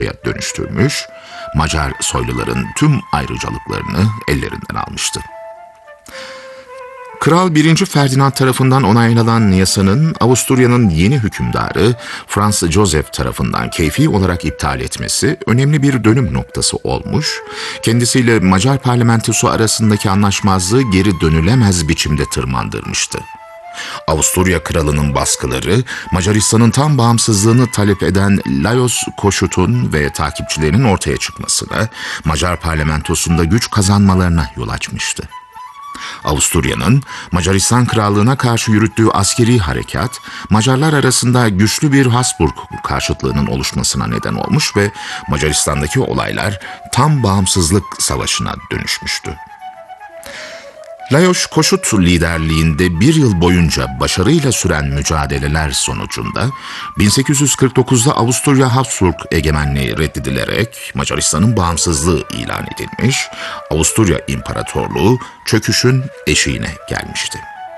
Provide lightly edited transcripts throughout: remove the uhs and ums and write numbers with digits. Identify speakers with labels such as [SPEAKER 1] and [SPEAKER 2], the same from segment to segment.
[SPEAKER 1] dönüştürmüş, Macar soyluların tüm ayrıcalıklarını ellerinden almıştı. Kral 1. Ferdinand tarafından onaylanan yasanın Avusturya'nın yeni hükümdarı Franz Joseph tarafından keyfi olarak iptal etmesi önemli bir dönüm noktası olmuş, kendisiyle Macar parlamentosu arasındaki anlaşmazlığı geri dönülemez biçimde tırmandırmıştı. Avusturya kralının baskıları, Macaristan'ın tam bağımsızlığını talep eden Lajos Kossuth'un ve takipçilerinin ortaya çıkmasına, Macar parlamentosunda güç kazanmalarına yol açmıştı. Avusturya'nın Macaristan Krallığı'na karşı yürüttüğü askeri harekat, Macarlar arasında güçlü bir Habsburg karşıtlığının oluşmasına neden olmuş ve Macaristan'daki olaylar tam bağımsızlık savaşına dönüşmüştü. Lajos Kossuth liderliğinde bir yıl boyunca başarıyla süren mücadeleler sonucunda 1849'da Avusturya Habsburg egemenliği reddedilerek Macaristan'ın bağımsızlığı ilan edilmiş, Avusturya İmparatorluğu çöküşün eşiğine gelmişti.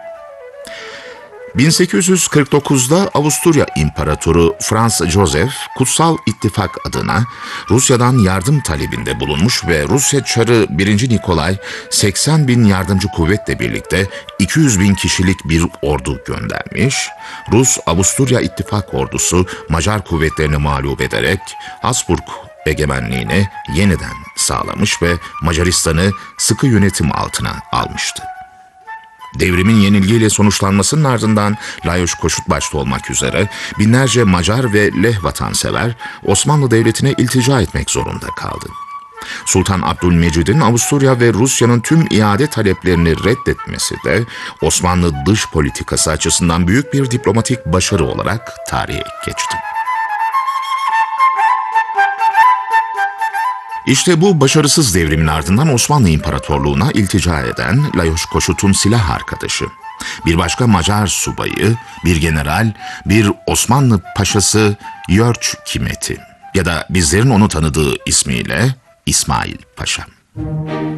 [SPEAKER 1] 1849'da Avusturya İmparatoru Franz Joseph, Kutsal İttifak adına Rusya'dan yardım talebinde bulunmuş ve Rusya Çarı 1. Nikolay 80.000 yardımcı kuvvetle birlikte 200.000 kişilik bir ordu göndermiş, Rus-Avusturya İttifak ordusu Macar kuvvetlerini mağlup ederek Habsburg egemenliğini yeniden sağlamış ve Macaristan'ı sıkı yönetim altına almıştı. Devrimin yenilgiyle sonuçlanmasının ardından Lajos Kossuth başta olmak üzere binlerce Macar ve Leh vatansever Osmanlı Devleti'ne iltica etmek zorunda kaldı. Sultan Abdülmecid'in Avusturya ve Rusya'nın tüm iade taleplerini reddetmesi de Osmanlı dış politikası açısından büyük bir diplomatik başarı olarak tarihe geçti. İşte bu başarısız devrimin ardından Osmanlı İmparatorluğu'na iltica eden Lajos Kossuth'un silah arkadaşı, bir başka Macar subayı, bir general, bir Osmanlı paşası György Kmetty ya da bizlerin onu tanıdığı ismiyle İsmail Paşa.